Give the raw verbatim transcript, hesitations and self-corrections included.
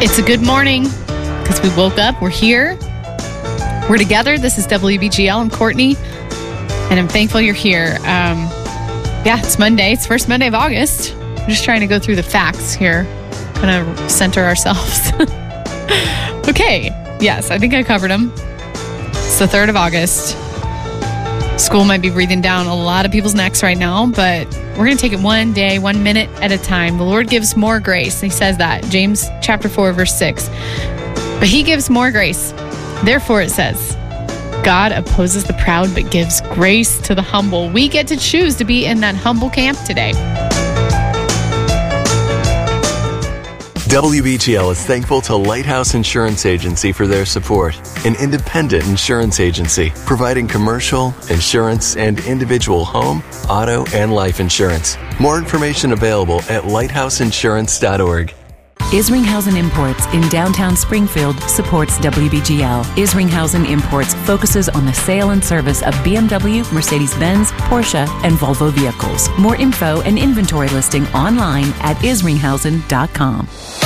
It's a good morning because we woke up. We're here. We're together. This is W B G L. I'm Courtney, and I'm thankful you're here. Um, yeah, it's Monday. It's first Monday of August. We're just trying to go through the facts here, kind of center ourselves. Okay. Yes, I think I covered them. It's the third of August. School might be breathing down a lot of people's necks right now, but we're going to take it one day, one minute at a time. The Lord gives more grace. He says that. James chapter four, verse six. But he gives more grace. Therefore, it says, God opposes the proud, but gives grace to the humble. We get to choose to be in that humble camp today. W B G L is thankful to Lighthouse Insurance Agency for their support, an independent insurance agency providing commercial, insurance, and individual home, auto, and life insurance. More information available at lighthouse insurance dot org. Isringhausen Imports in downtown Springfield supports W B G L. Isringhausen Imports focuses on the sale and service of B M W, Mercedes-Benz, Porsche, and Volvo vehicles. More info and inventory listing online at isringhausen dot com.